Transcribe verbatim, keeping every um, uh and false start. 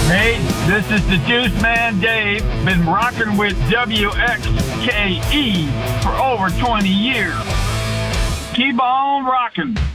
Hey, this is the Juice Man Dave. Been rocking with W X K E for over twenty years. Keep on rocking.